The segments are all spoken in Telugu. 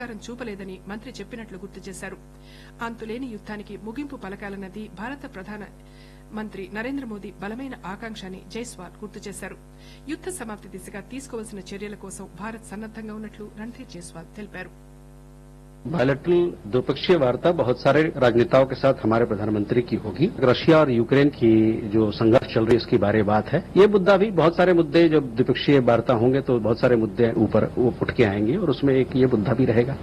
చూపలేదని మంత్రి చెప్పినట్లు గుర్తు చేశారు. అంతులేని యుద్దానికి ముగింపు పలకాలన్నది భారత ప్రధాన మంత్రి నరేంద్ర మోదీ బలమైన ఆకాంక్ష అని జైస్వాల్ గుర్తు చేశారు. యుద్ద సమాప్తి దిశగా తీసుకోవాల్సిన చర్యల కోసం భారత్ సన్నద్దంగా ఉన్నట్లు రణ్ధీర్ జైస్వాల్ తెలిపారు. बायलैटरल द्विपक्षीय वार्ता बहुत सारे राजनेताओं के साथ हमारे प्रधानमंत्री की होगी. रशिया और यूक्रेन की जो संघर्ष चल रही है उसकी बारे बात है. ये मुद्दा भी बहुत सारे मुद्दे जब द्विपक्षीय वार्ता होंगे तो बहुत सारे मुद्दे ऊपर उठ के आएंगे और उसमें एक ये मुद्दा भी रहेगा.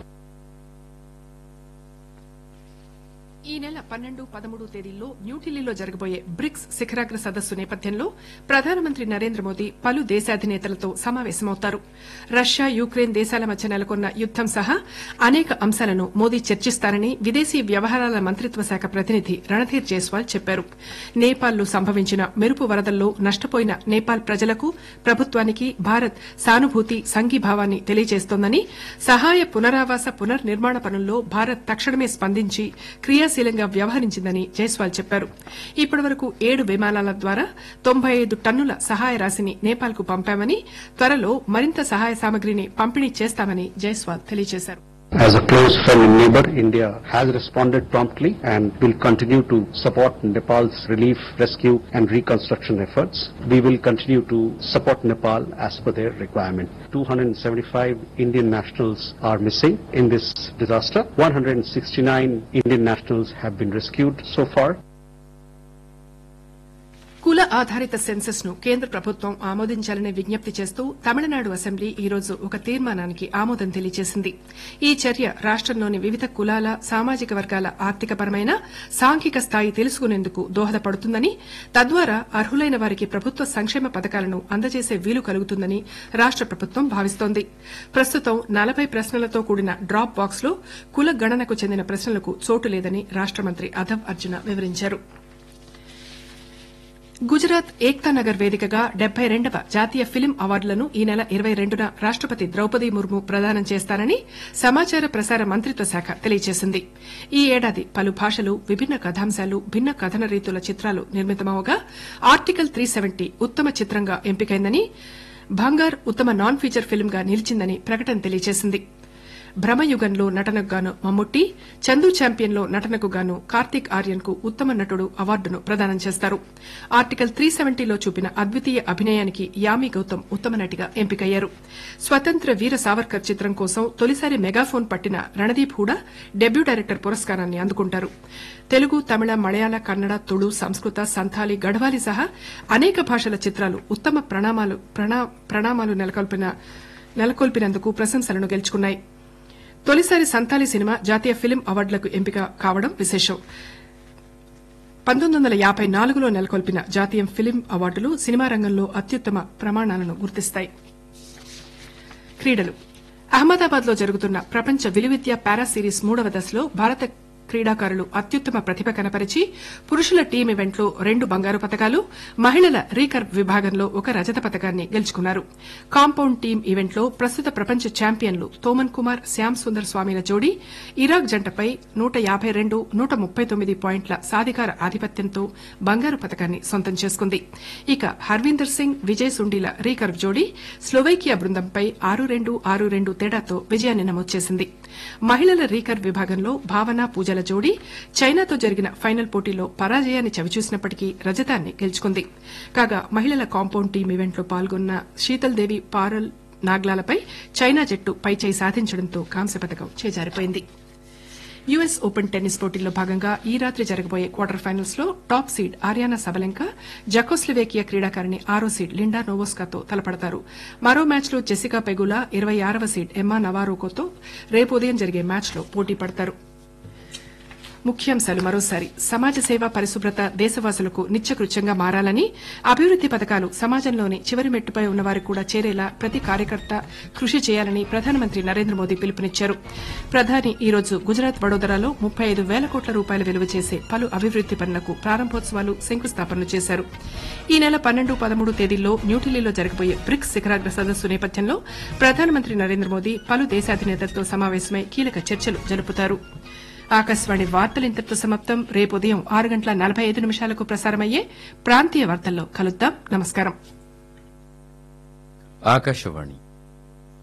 ఈ నెల 12, 13 తేదీల్లో న్యూఢిల్లీలో జరగబోయే బ్రిక్స్ శిఖరాగ్ర సదస్సు నేపథ్యంలో ప్రధానమంత్రి నరేంద్ర మోదీ పలు దేశాధినేతలతో సమావేశమవుతారు. రష్యా, యుక్రెయిన్ దేశాల మధ్య నెలకొన్న యుద్దం సహా అనేక అంశాలను మోదీ చర్చిస్తారని విదేశీ వ్యవహారాల మంత్రిత్వ శాఖ ప్రతినిధి రణధీర్ జైస్వాల్ చెప్పారు. నేపాల్లో సంభవించిన మెరుపు వరదల్లో నష్టపోయిన నేపాల్ ప్రజలకు, ప్రభుత్వానికి భారత్ సానుభూతి, సంఘీభావాన్ని తెలియజేస్తోందని, సహాయ పునరావాస పునర్నిర్మాణ పనుల్లో భారత్ తక్షణమే స్పందించి క్రియాశీలంగా వ్యవహరించిందని జైస్వాల్ చెప్పారు. ఇప్పటివరకు 7 విమానాల ద్వారా 95 టన్నుల సహాయ రాశిని నేపాల్కు పంపామని, త్వరలో మరింత సహాయ సామగ్రిని పంపిణీ చేస్తామని జైస్వాల్ తెలియజేశారు. As a close friend and neighbor, India has responded promptly and will continue to support Nepal's relief, rescue and reconstruction efforts. We will continue to support Nepal as per their requirement. 275 Indian nationals are missing in this disaster. 169 Indian nationals have been rescued so far. కుల ఆధారిత సెన్సస్ ను కేంద్ర ప్రభుత్వం ఆమోదించాలని విజ్ఞప్తి చేస్తూ తమిళనాడు అసెంబ్లీ ఈ రోజు ఒక తీర్మానానికి ఆమోదం తెలియజేసింది. ఈ చర్య రాష్టంలోని వివిధ కులాల, సామాజిక వర్గాల ఆర్థికపరమైన, సాంఘిక స్థాయి తెలుసుకునేందుకు దోహదపడుతుందని, తద్వారా అర్హులైన వారికి ప్రభుత్వ సంక్షేమ పథకాలను అందజేసే వీలు కలుగుతుందని రాష్ట ప్రభుత్వం భావిస్తోంది. ప్రస్తుతం 40 ప్రశ్నలతో కూడిన డ్రాప్ బాక్స్ లో కుల గణనకు చెందిన ప్రశ్నలకు చోటు లేదని రాష్ట మంత్రి అధవ్ అర్జున వివరించారు. గుజరాత్ ఏక్తా నగర్ వేదికగా 72వ జాతీయ ఫిల్మ్ అవార్డులను ఈ నెల 22న రాష్టపతి ద్రౌపది ముర్ము ప్రదానం చేస్తారని సమాచార ప్రసార మంత్రిత్వ శాఖ తెలియజేసింది. ఈ ఏడాది పలు భాషలు, విభిన్న కథాంశాలు, భిన్న కథన రీతుల చిత్రాలు నిర్మితమవగా ఆర్టికల్ 370 ఉత్తమ చిత్రంగా ఎంపికైందని, భంగార్ ఉత్తమ నాన్ ఫీచర్ ఫిల్మ్ గా నిలిచిందని ప్రకటన తెలియజేసింది. భ్రమయుగంలో నటనకు గాను మమ్ముట్టి, చందు ఛాంపియన్లో నటనకు గాను కార్తీక్ ఆర్యన్ కు ఉత్తమ నటుడు అవార్డును ప్రదానం చేస్తారు. ఆర్టికల్ 370లో చూపిన అద్వితీయ అభినయానికి యామి గౌతమ్ ఉత్తమ నటిగా ఎంపికయ్యారు. స్వతంత్ర వీర సావర్కర్ చిత్రం కోసం తొలిసారి మెగాఫోన్ పట్టిన రణదీప్ హూడా డెబ్యూ డైరెక్టర్ పురస్కారాన్ని అందుకుంటారు. తెలుగు, తమిళ, మలయాళ, కన్నడ, తుళు, సంస్కృత, సంథాలి, గఢవాలి సహా అనేక భాషల చిత్రాలు ఉత్తమ ప్రణామాలు నెలకొల్పినందుకు ప్రశంసలను గెలుచుకున్నాయి. తొలిసారి సంతాలి సినిమా జాతీయ ఫిల్మ్ అవార్డులకు ఎంపిక కావడం విశేషం. 1954లో నెలకొల్పిన జాతీయ ఫిల్మ్ అవార్డులు సినిమా రంగంలో అత్యుత్తమ ప్రమాణాలను గుర్తిస్తాయి. క్రీడలు. అహ్మదాబాద్ లో జరుగుతున్న ప్రపంచ విలువిద్య పారా సిరీస్ 3వ దశలో భారత క్రీడాకారులు అత్యుత్తమ ప్రతిభ కనపరిచి పురుషుల టీం ఈవెంట్లో 2 బంగారు పతకాలు, మహిళల రీకర్వ్ విభాగంలో 1 రజత పతకాన్ని గెలుచుకున్నారు. కాంపౌండ్ టీం ఈవెంట్లో ప్రస్తుత ప్రపంచ ఛాంపియన్లు తోమన్ కుమార్, శ్యామ్ సుందర్ స్వామిల జోడీ ఇరాక్ జంటపై 152, 139 పాయింట్ల సాధికార ఆధిపత్యంతో బంగారు పతకాన్ని సొంతం చేసుకుంది. ఇక హర్వీందర్ సింగ్, విజయ్ సుండీల రీకర్వ్ జోడీ స్లోవేకియా బృందంపై 6-2, 6-2 తేడాతో విజయాన్ని నమోదు చేసింది. మహిళల రీకర్వ్ విభాగంలో భావన, పూజల జోడీ చైనాతో జరిగిన ఫైనల్ పోటీలో పరాజయాన్ని చవిచూసినప్పటికీ రజతాన్ని గెలుచుకుంది. కాగా మహిళల కాంపౌండ్ టీం ఈవెంట్లో పాల్గొన్న శీతల్ దేవి, పారల్ నాగ్లాలపై చైనా జట్టు పైచేయి సాధించడంతో కాంస్య పతకం చేజారిపోయింది. యుఎస్ ఓపెన్ టెన్నిస్ పోటీల్లో భాగంగా ఈ రాత్రి జరగబోయే క్వార్టర్ ఫైనల్స్ లో టాప్ సీడ్ ఆర్యానా సబలెంకా జకోస్లవేకియా క్రీడాకారిణి 6వ సీడ్ లిండా నోవోస్కాతో తలపడతారు. మరో మ్యాచ్లో జెసికా పెగులా 26వ సీడ్ ఎమ్మా నవారోకోతో రేపు ఉదయం జరిగే మ్యాచ్లో పోటీ పడతారు. ముఖ్యాంశాలు మరోసారి. సమాజ సేవ, పరిశుభ్రత దేశవాసులకు నిత్యకృత్యంగా మారాలని, అభివృద్ది పథకాలు సమాజంలోని చివరి మెట్టుపై ఉన్నవారికి కూడా చేరేలా ప్రతి కార్యకర్త కృషి చేయాలని ప్రధానమంత్రి నరేంద్ర మోదీ పిలుపునిచ్చారు. ప్రధాని ఈ రోజు గుజరాత్ వడోదరాలో 35,000 కోట్ల రూపాయలు విలువ చేసే పలు అభివృద్ది పనులకు ప్రారంభోత్సవాలు, శంకుస్థాపనలు చేశారు. ఈ నెల 12, 13 తేదీల్లో న్యూఢిల్లీలో జరగబోయే బ్రిక్స్ శిఖరాగ్ర సదస్సు నేపథ్యంలో ప్రధానమంత్రి నరేంద్ర మోదీ పలు దేశాధినేతలతో సమావేశమై కీలక చర్చలు జరుపుతారు. ఆకాశవాణి వార్తలు ఇంతటితో సమాప్తం. రేపు ఉదయం 6:45 ప్రసారమయ్యే ప్రాంతీయ వార్తల్లో కలుద్దాం. నమస్కారం. ఆకాశవాణి